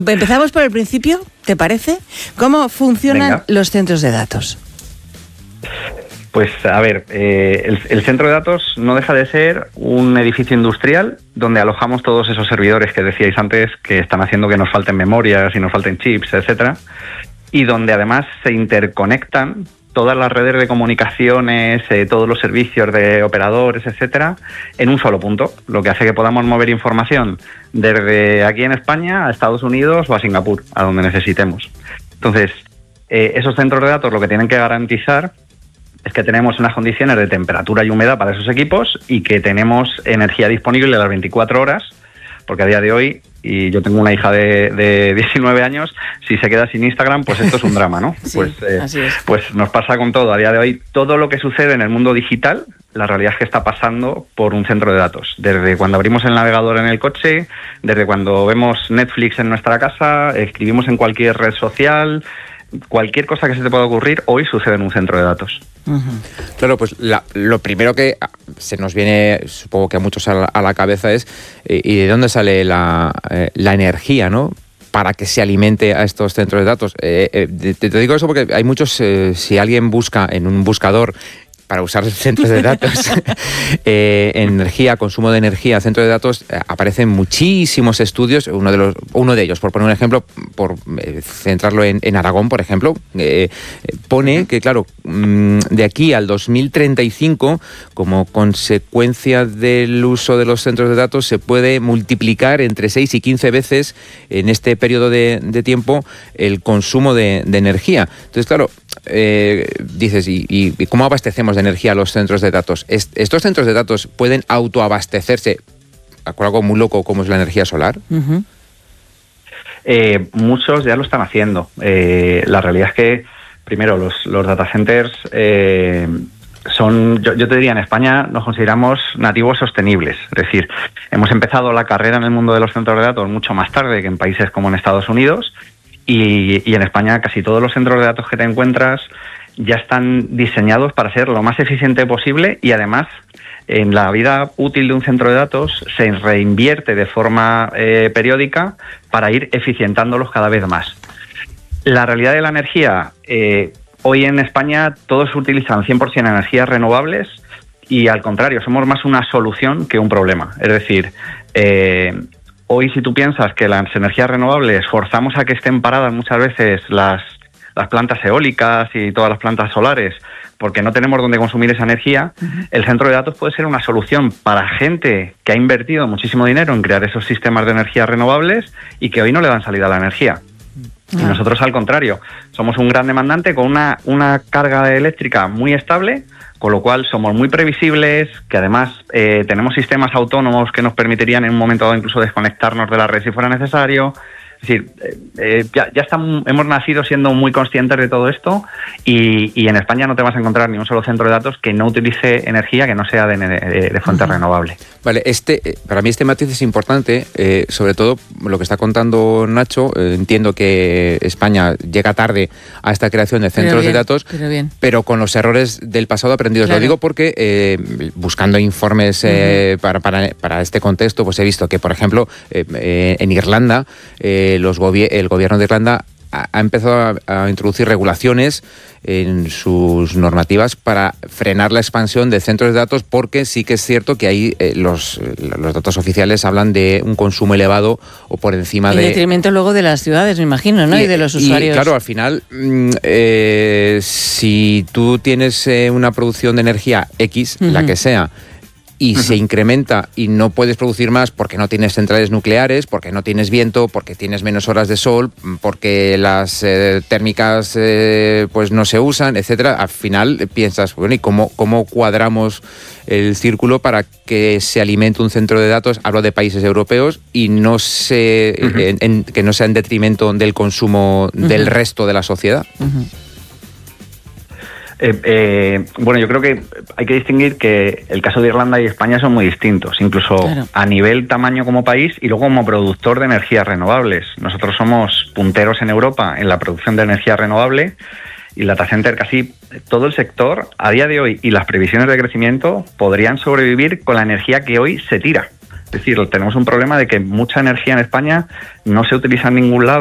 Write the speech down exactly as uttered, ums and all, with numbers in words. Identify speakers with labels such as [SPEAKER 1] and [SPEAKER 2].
[SPEAKER 1] Empezamos por el principio, ¿te parece? ¿Cómo funcionan
[SPEAKER 2] Venga.
[SPEAKER 1] los centros de datos?
[SPEAKER 2] Pues a ver, eh, el, el centro de datos no deja de ser un edificio industrial donde alojamos todos esos servidores que decíais antes que están haciendo que nos falten memorias y nos falten chips, etcétera, y donde además se interconectan todas las redes de comunicaciones, eh, todos los servicios de operadores, etcétera, en un solo punto, lo que hace que podamos mover información desde aquí en España a Estados Unidos o a Singapur, a donde necesitemos. Entonces, eh, esos centros de datos lo que tienen que garantizar es que tenemos unas condiciones de temperatura y humedad para esos equipos y que tenemos energía disponible a las veinticuatro horas, porque a día de hoy, y yo tengo una hija de, de diecinueve años, si se queda sin Instagram, pues esto es un drama, ¿no?
[SPEAKER 1] Sí,
[SPEAKER 2] pues, eh,
[SPEAKER 1] así es.
[SPEAKER 2] pues nos pasa con todo. A día de hoy, todo lo que sucede en el mundo digital, la realidad es que está pasando por un centro de datos. Desde cuando abrimos el navegador en el coche, desde cuando vemos Netflix en nuestra casa, escribimos en cualquier red social, cualquier cosa que se te pueda ocurrir, hoy sucede en un centro de datos.
[SPEAKER 1] Uh-huh.
[SPEAKER 3] Claro, pues la, lo primero que se nos viene, supongo que a muchos a la, a la cabeza es, eh, ¿y de dónde sale la, eh, la energía, no?, para que se alimente a estos centros de datos? Eh, eh, te, te digo eso porque hay muchos, eh, si alguien busca en un buscador para usar centros de datos, eh, energía, consumo de energía, centro de datos, eh, aparecen muchísimos estudios. Uno de los, uno de ellos, por poner un ejemplo, por eh, centrarlo en, en Aragón, por ejemplo, eh, pone que, claro, mmm, de aquí al dos mil treinta y cinco, como consecuencia del uso de los centros de datos, se puede multiplicar entre seis y quince veces en este periodo de, de tiempo el consumo de, de energía. Entonces, claro, eh, dices, ¿y, ¿y cómo abastecemos de energía a los centros de datos? ¿Estos centros de datos pueden autoabastecerse con algo muy loco como es la energía solar?
[SPEAKER 1] Uh-huh.
[SPEAKER 2] Eh, muchos ya lo están haciendo. Eh, la realidad es que, primero, los, los data centers eh, son, yo, yo te diría, en España nos consideramos nativos sostenibles. Es decir, hemos empezado la carrera en el mundo de los centros de datos mucho más tarde que en países como en Estados Unidos, y, y en España casi todos los centros de datos que te encuentras ya están diseñados para ser lo más eficiente posible, y además en la vida útil de un centro de datos se reinvierte de forma eh, periódica para ir eficientándolos cada vez más. La realidad de la energía, eh, hoy en España todos utilizan cien por ciento energías renovables, y al contrario, somos más una solución que un problema. Es decir, eh, hoy si tú piensas que las energías renovables forzamos a que estén paradas muchas veces las las plantas eólicas y todas las plantas solares, porque no tenemos dónde consumir esa energía, uh-huh. El centro de datos puede ser una solución para gente que ha invertido muchísimo dinero en crear esos sistemas de energías renovables y que hoy no le dan salida a la energía. Uh-huh. Y nosotros, al contrario, somos un gran demandante con una, una carga eléctrica muy estable, con lo cual somos muy previsibles, que además eh, tenemos sistemas autónomos que nos permitirían en un momento dado incluso desconectarnos de la red si fuera necesario. Es decir, eh, ya, ya estamos, hemos nacido siendo muy conscientes de todo esto, y, y en España no te vas a encontrar ni un solo centro de datos que no utilice energía que no sea de, de, de fuente uh-huh. renovable.
[SPEAKER 3] Vale, este, para mí este matiz es importante, eh, sobre todo lo que está contando Nacho. Eh, entiendo que España llega tarde a esta creación de centros
[SPEAKER 1] pero bien,
[SPEAKER 3] de datos,
[SPEAKER 1] pero, bien.
[SPEAKER 3] pero con los errores del pasado aprendidos. Claro. Lo digo porque eh, buscando informes eh, uh-huh. para, para, para este contexto, pues he visto que, por ejemplo, eh, eh, en Irlanda, eh, Los gobi- el gobierno de Irlanda ha, ha empezado a, a introducir regulaciones en sus normativas para frenar la expansión de centros de datos, porque sí que es cierto que ahí eh, los, los datos oficiales hablan de un consumo elevado o por encima
[SPEAKER 1] en
[SPEAKER 3] de...
[SPEAKER 1] En detrimento luego de las ciudades, me imagino, ¿no? Y, y de los usuarios.
[SPEAKER 3] Y claro, al final, eh, si tú tienes eh, una producción de energía X, uh-huh. la que sea, y uh-huh. se incrementa y no puedes producir más porque no tienes centrales nucleares, porque no tienes viento, porque tienes menos horas de sol, porque las eh, térmicas eh, pues no se usan, etcétera. Al final piensas, bueno, ¿y cómo, cómo cuadramos el círculo para que se alimente un centro de datos? Hablo de países europeos, y no se, uh-huh. en, en, que no sea en detrimento del consumo uh-huh. del resto de la sociedad.
[SPEAKER 1] Uh-huh.
[SPEAKER 2] Eh, eh, bueno, yo creo que hay que distinguir que el caso de Irlanda y España son muy distintos, incluso claro. a nivel tamaño como país y luego como productor de energías renovables. Nosotros somos punteros en Europa en la producción de energía renovable, y el data center, casi todo el sector a día de hoy y las previsiones de crecimiento podrían sobrevivir con la energía que hoy se tira. Es decir, tenemos un problema de que mucha energía en España no se utiliza en ningún lado.